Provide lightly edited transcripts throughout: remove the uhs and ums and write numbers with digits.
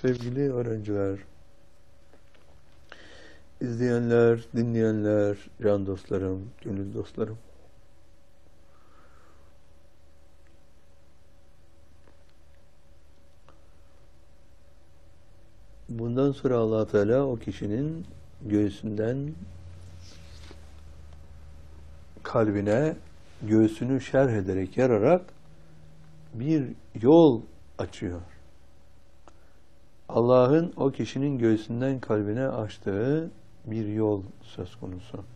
Sevgili öğrenciler, izleyenler, dinleyenler, can dostlarım, gönül dostlarım. Bundan sonra Allah Teala o kişinin göğsünden kalbine, göğsünü şerh ederek, yararak bir yol açıyor. Allah'ın o kişinin göğsünden kalbine açtığı bir yol söz konusu.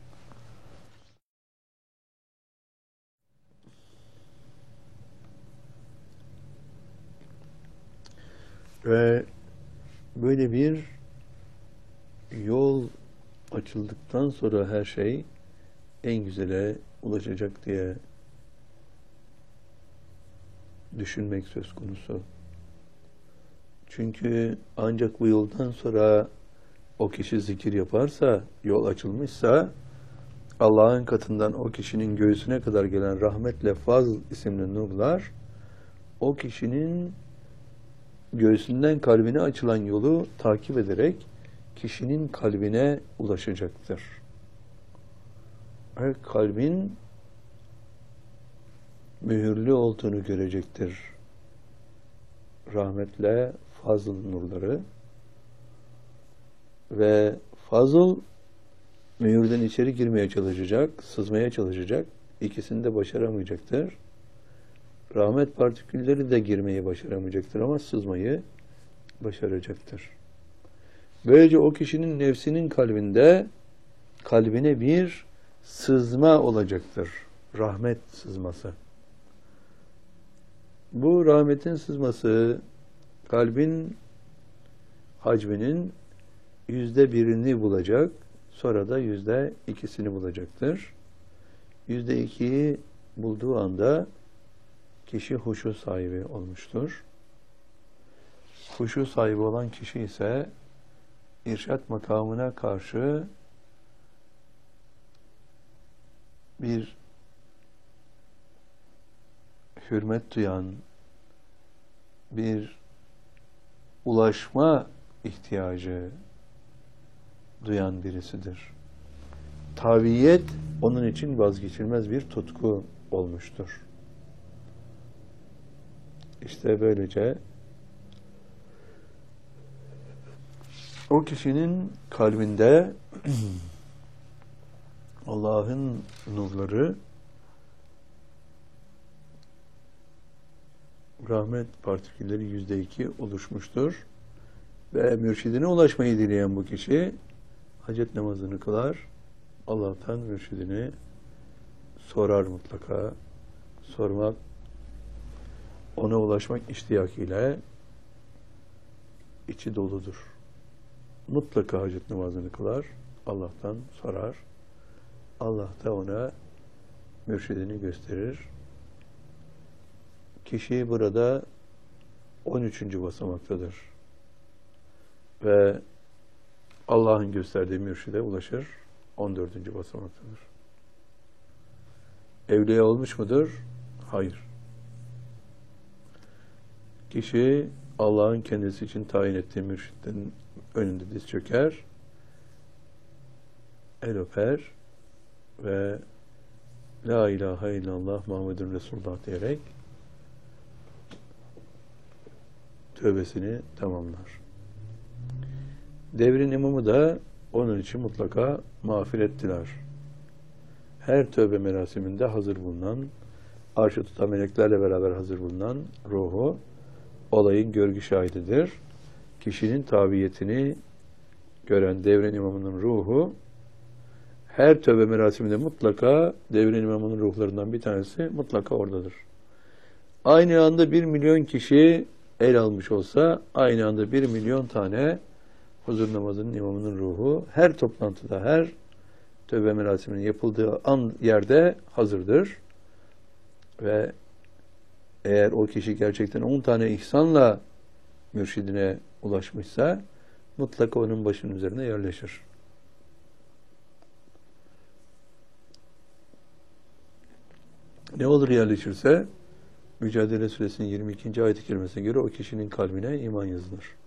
Ve böyle bir yol açıldıktan sonra her şey en güzele ulaşacak diye düşünmek söz konusu. Çünkü ancak bu yoldan sonra o kişi zikir yaparsa, yol açılmışsa, Allah'ın katından o kişinin göğsüne kadar gelen rahmetle fazl isimli nurlar, o kişinin göğsünden kalbine açılan yolu takip ederek kişinin kalbine ulaşacaktır. Her kalbin mühürlü olduğunu görecektir. Rahmetle fazl nurları ve fazl mühürden içeri girmeye çalışacak, sızmaya çalışacak. İkisini de başaramayacaktır. Rahmet partikülleri de girmeyi başaramayacaktır ama sızmayı başaracaktır. Böylece o kişinin nefsinin kalbine bir sızma olacaktır. Rahmet sızması. Bu rahmetin sızması kalbin hacminin %1'ini bulacak, sonra da %2'sini bulacaktır. %2'yi bulduğu anda kişi huşu sahibi olmuştur. Huşu sahibi olan kişi ise irşad makamına karşı bir hürmet duyan, bir ulaşma ihtiyacı duyan birisidir. Taviyet onun için vazgeçilmez bir tutku olmuştur. İşte böylece o kişinin kalbinde Allah'ın nurları, rahmet partikülleri %2 oluşmuştur. Ve mürşidine ulaşmayı dileyen bu kişi hacet namazını kılar. Allah'tan mürşidini sorar mutlaka. Sormak, ona ulaşmak iştiyakıyla içi doludur. Mutlaka hacet namazını kılar. Allah'tan sorar. Allah da ona mürşidini gösterir. Kişi burada 13. basamaktadır. Ve Allah'ın gösterdiği mürşide ulaşır. 14. basamaktadır. Evliya olmuş mudur? Hayır. Kişi Allah'ın kendisi için tayin ettiği mürşidin önünde diz çöker, el öper ve La ilahe illallah Muhammedun Resulullah diyerek tövbesini tamamlar. Devrin imamı da onun için mutlaka mağfiret diler. Her tövbe merasiminde hazır bulunan, arşı tutan meleklerle beraber hazır bulunan ruhu olayın görgü şahididir. Kişinin tabiyetini gören devrin imamının ruhu her tövbe merasiminde mutlaka devrin imamının ruhlarından bir tanesi mutlaka oradadır. Aynı anda 1 milyon kişi el almış olsa aynı anda 1 milyon tane huzur namazının imamının ruhu her toplantıda, her tövbe merasiminin yapıldığı yerde hazırdır. Ve eğer o kişi gerçekten 10 tane ihsanla mürşidine ulaşmışsa mutlaka onun başının üzerine yerleşir. Ne olur yerleşirse Mücadele Suresinin 22. ayet-i kerimesine göre o kişinin kalbine iman yazılır.